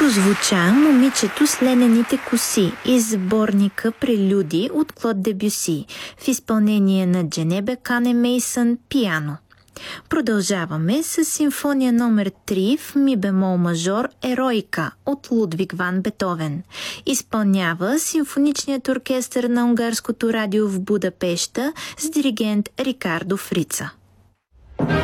Прозвуча "Момичето с ленените коси" из сборника "Прелюди" от Клод Дебюси в изпълнение на Дженебе Кане Мейсън пиано. Продължаваме с симфония номер 3 в ми бемол мажор "Ероика" от Лудвиг ван Бетовен. Изпълнява симфоничният оркестър на Унгарското радио в Будапеща с диригент Рикардо Фрица.